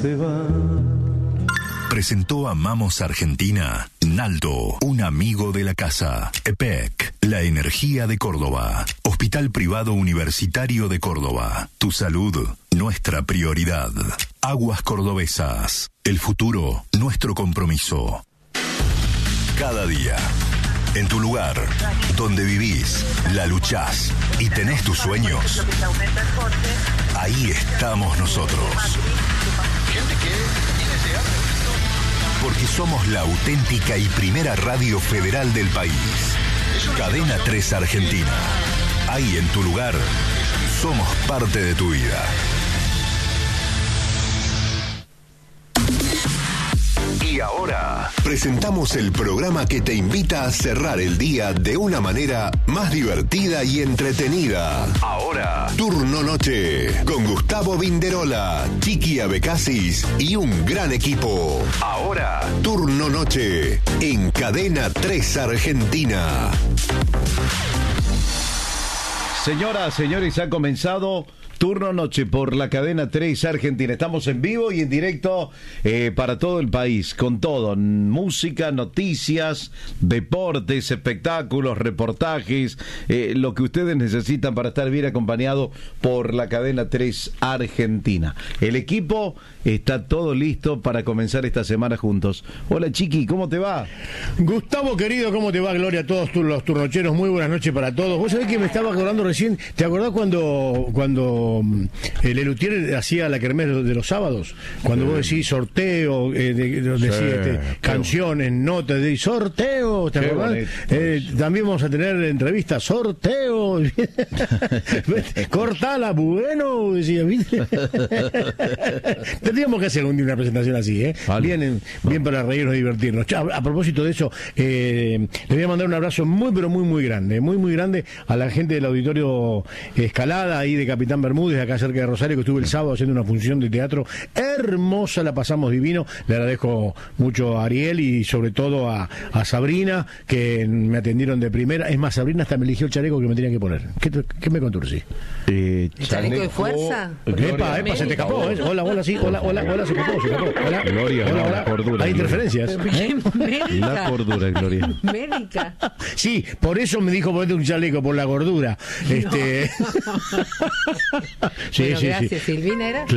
Presentó Amamos Argentina, Naldo, un amigo de la casa. EPEC, la energía de Córdoba. Hospital Privado Universitario de Córdoba. Tu salud, nuestra prioridad. Aguas Cordobesas, el futuro, nuestro compromiso. Cada día, en tu lugar, donde vivís, la luchás y tenés tus sueños, ahí estamos nosotros. Porque somos la auténtica y primera radio federal del país. Cadena 3 Argentina. Ahí en tu lugar, somos parte de tu vida. Y ahora presentamos el programa que te invita a cerrar el día de una manera más divertida y entretenida. Ahora, Turno Noche, con Gustavo Vinderola, Chiqui Abecasis y un gran equipo. Ahora, Turno Noche, en Cadena 3 Argentina. Señoras, señores, ha comenzado Turno Noche por la Cadena 3 Argentina. Estamos en vivo y en directo para todo el país, con todo, música, noticias, deportes, espectáculos, reportajes, lo que ustedes necesitan para estar bien acompañado por la Cadena 3 Argentina. El equipo está todo listo para comenzar esta semana juntos. Hola Chiqui, ¿cómo te va? Gustavo querido, ¿cómo te va? Gloria a todos los turnocheros, muy buenas noches para todos. Vos sabés que me estaba acordando recién, ¿te acordás cuando Lelutier hacía la kermés de los sábados? Cuando vos decís sorteo, decís canciones, notas, de sorteo, ¿te acordás? También vamos a tener entrevistas, sorteo. Cortala, bueno, decía, ¿viste? Tendríamos que hacer un día una presentación así, vale. Bien para reírnos y divertirnos. A propósito de eso, le voy a mandar un abrazo muy, pero muy, muy grande, muy grande a la gente del auditorio Escalada, ahí de Capitán Bermúdez, acá cerca de Rosario, que estuve el sábado haciendo una función de teatro hermosa, la pasamos divino. Le agradezco mucho a Ariel y sobre todo a Sabrina, que me atendieron de primera. Es más, Sabrina hasta me eligió el chaleco que me tenía que poner. ¿Qué me conturcí? ¿El chaleco de fuerza? Epa, se te escapó, Hola, sí, hola, se escapó. Hola, Gloria, hola. La cordura. Hay interferencias. La cordura, Gloria. Médica. Sí, por eso me dijo ponete un chaleco, por la gordura. No. Sí. Gracias, Silvina, ¿era?